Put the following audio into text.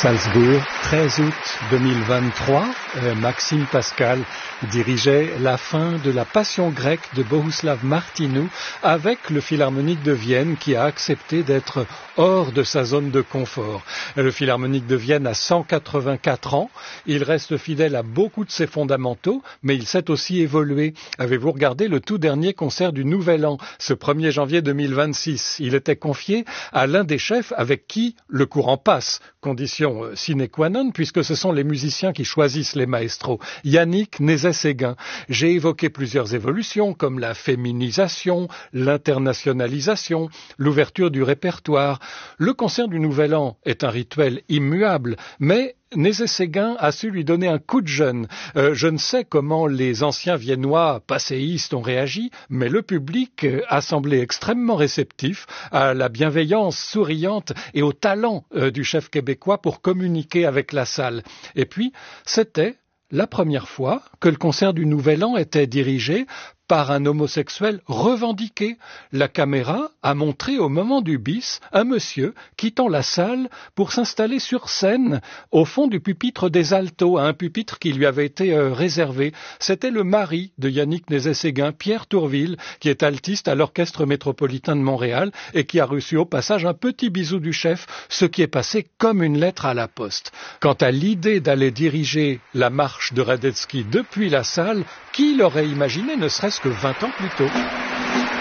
Salzbourg, 13 août 2023, Maxime Pascal dirigeait la fin de la Passion grecque de Bohuslav Martinu avec le Philharmonique de Vienne qui a accepté d'être hors de sa zone de confort. Le Philharmonique de Vienne a 184 ans, il reste fidèle à beaucoup de ses fondamentaux, mais il sait aussi évoluer. Avez-vous regardé le tout dernier concert du Nouvel An, ce 1er janvier 2026? Il était confié à l'un des chefs avec qui le courant passe, condition sine qua non, puisque ce sont les musiciens qui choisissent les maestros. Yannick Nézet-Séguin. J'ai évoqué plusieurs évolutions, comme la féminisation, l'internationalisation, l'ouverture du répertoire. Le concert du Nouvel An est un rituel immuable, mais Nézet-Séguin a su lui donner un coup de jeune. Je ne sais comment les anciens Viennois passéistes ont réagi, mais le public a semblé extrêmement réceptif à la bienveillance souriante et au talent du chef québécois pour communiquer avec la salle. Et puis, c'était la première fois que le concert du Nouvel An était dirigé par un homosexuel revendiqué. La caméra a montré au moment du bis un monsieur quittant la salle pour s'installer sur scène au fond du pupitre des altos, un pupitre qui lui avait été réservé. C'était le mari de Yannick Nézet-Séguin, Pierre Tourville, qui est altiste à l'Orchestre métropolitain de Montréal et qui a reçu au passage un petit bisou du chef, ce qui est passé comme une lettre à la poste. Quant à l'idée d'aller diriger la marche de Radetzky depuis la salle, qui l'aurait imaginé ne serait-ce que 20 ans plus tôt?